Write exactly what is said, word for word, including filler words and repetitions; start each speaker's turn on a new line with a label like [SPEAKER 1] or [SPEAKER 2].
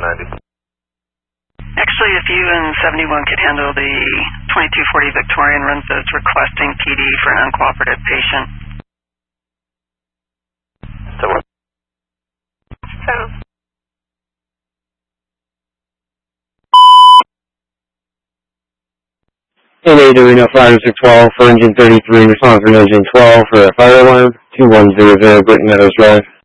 [SPEAKER 1] Actually, if you and seventy-one could handle the twenty-two forty Victorian runs those requesting P D for an uncooperative patient.
[SPEAKER 2] So what?
[SPEAKER 1] So.
[SPEAKER 3] N A Reno five six twelve for engine thirty-three, response for engine twelve for a fire alarm, two one zero zero Britain Meadows Drive.